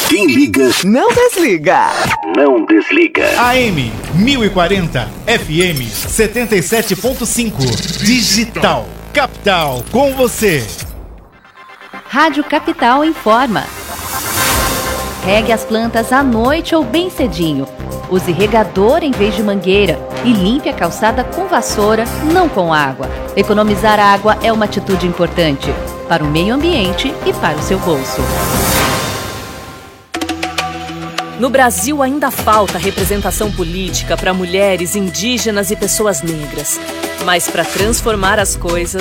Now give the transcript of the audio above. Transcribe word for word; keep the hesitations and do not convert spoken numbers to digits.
Quem liga, não desliga. Não desliga. A M mil e quarenta, F M setenta e sete ponto cinco. Digital. Capital, com você. Rádio Capital informa. Regue as plantas à noite ou bem cedinho. Use regador em vez de mangueira e limpe a calçada com vassoura, não com água. Economizar água é uma atitude importante para o meio ambiente e para o seu bolso. No Brasil ainda falta representação política para mulheres, indígenas e pessoas negras. Mas para transformar as coisas,